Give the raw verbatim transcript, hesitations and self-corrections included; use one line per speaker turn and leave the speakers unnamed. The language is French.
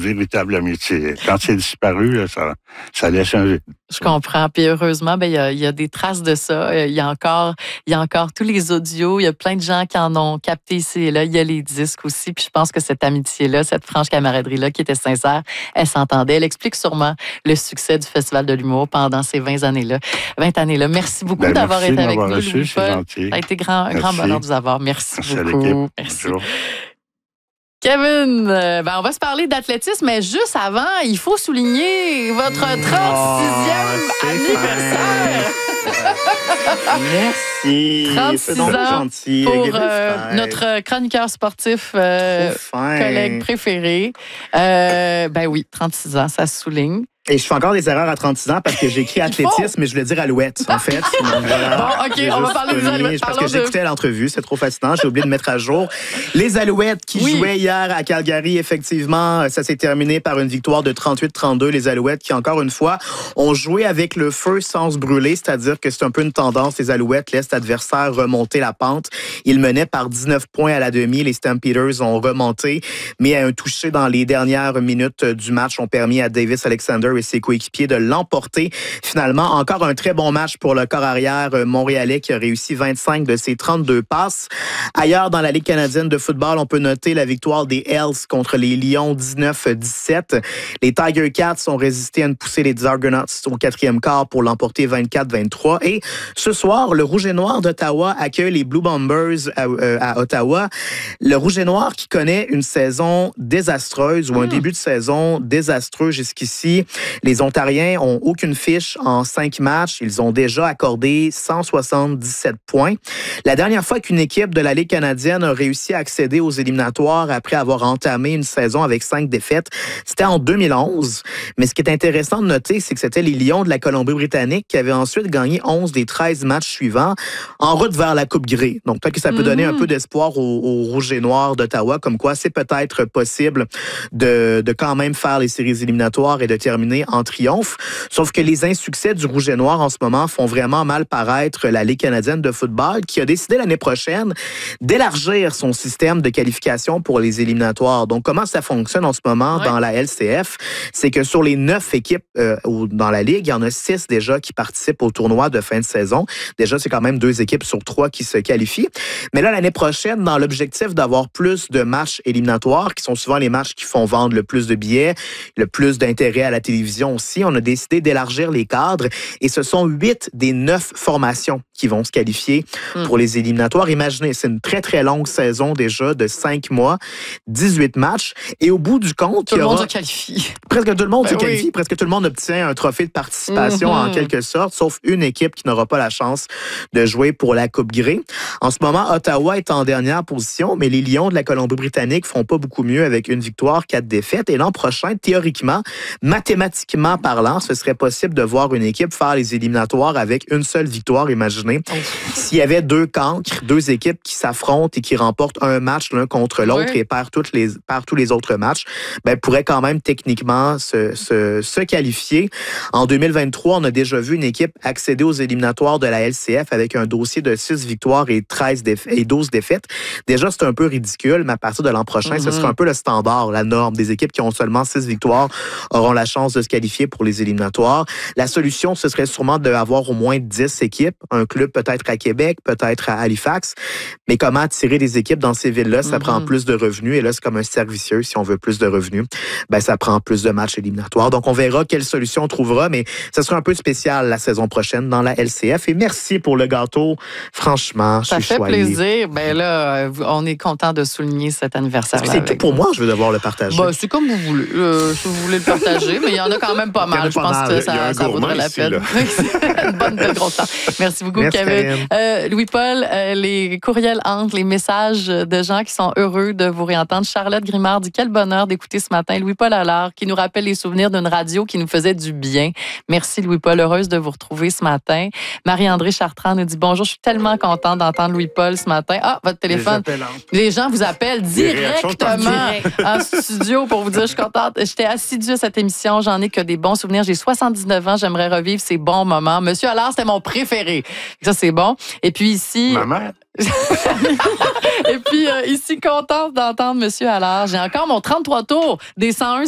véritable amitié. Quand c'est disparu, là, ça, ça laisse un vide.
Je comprends. Puis heureusement, ben il y a, il y a des traces de ça. Il y a encore, il y a encore tous les audios. Il y a plein de gens qui en ont capté ici et là. Il y a les disques aussi. Puis je pense que cette amitié-là, cette franche camaraderie-là qui était sincère, elle s'entendait. Elle explique sûrement le succès du Festival de l'humour pendant ces vingt années-là. vingt années-là. Merci beaucoup
Ben,
d'avoir
merci
été avec nous,
reçu,
Louis-Paul.
c'est gentil.
Ça a été grand, un grand
Merci.
bonheur de vous avoir. Merci,
Merci à
beaucoup.
l'équipe.
Merci.
Bonjour.
Kevin, euh, ben on va se parler d'athlétisme, mais juste avant, il faut souligner votre trente-sixième
Oh,
anniversaire.
Merci.
trente-six
C'est donc
ans
gentil.
pour
Regardez
euh,
le frère.
notre chroniqueur sportif, euh,
Trop fin.
collègue préféré. Euh, ben oui, trente-six ans, ça se souligne.
Et je fais encore des erreurs à trente-six ans parce que j'ai écrit athlétisme, mais je voulais dire alouette, en fait. Donc, voilà.
Bon, OK,
J'ai
on va
juste
parler des
souligné,
alouettes.
Parce
Parlons
que
de-
j'écoutais l'entrevue, c'est trop fascinant. J'ai oublié de mettre à jour. Les Alouettes qui
Oui.
jouaient hier à Calgary, effectivement, ça s'est terminé par une victoire de trente-huit trente-deux. Les Alouettes qui, encore une fois, ont joué avec le feu sans se brûler, c'est-à-dire que c'est un peu une tendance. Les Alouettes laissent l'adversaire remonter la pente. Ils menaient par dix-neuf points à la demi. Les Stampeders ont remonté, mais un touché dans les dernières minutes du match ont permis à Davis Alexander et ses coéquipiers de l'emporter. Finalement, encore un très bon match pour le corps arrière montréalais qui a réussi vingt-cinq de ses trente-deux passes. Ailleurs, dans la Ligue canadienne de football, on peut noter la victoire des Hells contre les Lions dix-neuf à dix-sept. Les Tiger Cats ont résisté à une poussée des Argonauts au quatrième quart pour l'emporter vingt-quatre vingt-trois. Et ce soir, le Rouge et Noir d'Ottawa accueille les Blue Bombers à, euh, à Ottawa. Le Rouge et Noir qui connaît une saison désastreuse ou un
Mmh.
début de saison désastreux jusqu'ici. Les Ontariens ont aucune fiche en cinq matchs. Ils ont déjà accordé cent soixante-dix-sept points. La dernière fois qu'une équipe de la Ligue canadienne a réussi à accéder aux éliminatoires après avoir entamé une saison avec cinq défaites, c'était en deux mille onze. Mais ce qui est intéressant de noter, c'est que c'était les Lions de la Colombie-Britannique qui avaient ensuite gagné onze des treize matchs suivants en route vers la Coupe Grey. Donc, peut-être que ça peut donner un peu d'espoir aux, aux Rouges et Noirs d'Ottawa, comme quoi c'est peut-être possible de, de quand même faire les séries éliminatoires et de terminer en triomphe. Sauf que les insuccès du Rouge et Noir en ce moment font vraiment mal paraître la Ligue canadienne de football qui a décidé l'année prochaine d'élargir son système de qualification pour les éliminatoires. Donc, comment ça fonctionne en ce moment
Ouais.
dans la L C F? C'est que sur les neuf équipes euh, dans la Ligue, il y en a six déjà qui participent au tournoi de fin de saison. Déjà, c'est quand même deux équipes sur trois qui se qualifient. Mais là, l'année prochaine, dans l'objectif d'avoir plus de matchs éliminatoires, qui sont souvent les matchs qui font vendre le plus de billets, le plus d'intérêt à la télévision aussi, on a décidé d'élargir les cadres et ce sont huit des neuf formations qui vont se qualifier
Mm.
pour les éliminatoires. Imaginez, c'est une très, très longue saison déjà de cinq mois, dix-huit matchs. Et au bout du compte,
Tout
il y
le monde
aura
se qualifie.
presque tout le monde
Ben
se
oui.
qualifie, presque tout le monde obtient un trophée de participation
Mhm.
en quelque sorte, sauf une équipe qui n'aura pas la chance de jouer pour la Coupe Grey. En ce moment, Ottawa est en dernière position, mais les Lions de la Colombie-Britannique font pas beaucoup mieux avec une victoire, quatre défaites. Et l'an prochain, théoriquement, mathématiquement parlant, ce serait possible de voir une équipe faire les éliminatoires avec une seule victoire, imaginez. S'il y avait deux cancres, deux équipes qui s'affrontent et qui remportent un match l'un contre l'autre
Oui.
et perdent, toutes les, perdent tous les autres matchs, ben, pourraient quand même techniquement se, se, se qualifier. En deux mille vingt-trois, on a déjà vu une équipe accéder aux éliminatoires de la L C F avec un dossier de six victoires et, treize défa- et douze défaites. Déjà, c'est un peu ridicule, mais à partir de l'an prochain,
Mm-hmm.
ce sera un peu le standard, la norme. Des équipes qui ont seulement six victoires auront la chance de se qualifier pour les éliminatoires. La solution, ce serait sûrement d'avoir au moins dix équipes, un club peut-être à Québec, peut-être à Halifax. Mais comment attirer des équipes dans ces villes-là? Ça
Mm-hmm.
prend plus de revenus. Et là, c'est comme un cercle vicieux. Si on veut plus de revenus, ben, ça prend plus de matchs éliminatoires. Donc, on verra quelle solution on trouvera, mais ça sera un peu spécial la saison prochaine dans la L C F. Et merci pour le gâteau. Franchement, je
Ça
suis
fait
choyé.
plaisir. Ben là, euh, on est content de souligner cet anniversaire-là.
C'est tout
avec
pour
vous.
moi, je veux devoir le partager.
Ben, c'est comme vous voulez. Euh, si vous voulez le partager, mais il y en a quand même pas
Il y en a
mal. Je
pas
pense
mal.
que
Il y a
ça,
un
ça
gourmand
vaudrait la
ici,
peine.
là.
Une bonne belle grosse tarte. Merci beaucoup,
Merci,
Kevin.
Karine.
Euh, Louis-Paul, euh, les courriels entrent, les messages de gens qui sont heureux de vous réentendre. Charlotte Grimard dit quel bonheur d'écouter ce matin Louis-Paul Allard qui nous rappelle les souvenirs d'une radio qui nous faisait du bien. Merci Louis-Paul, heureuse de vous retrouver ce matin. Marie-André Chartrand nous dit bonjour, je suis tellement contente d'entendre Louis-Paul ce matin. Ah, votre téléphone. Les gens vous appellent
Les réactions
directement en studio pour vous dire je suis contente. J'étais assidue à cette émission, j'en ai que des bons souvenirs. J'ai soixante-dix-neuf ans, j'aimerais revivre ces bons moments. Monsieur Allard, c'était mon préféré. Ça, c'est bon. Et puis ici...
Ma mère?
Et puis euh, ici, contente d'entendre Monsieur Allard. J'ai encore mon trente-trois tours des cent un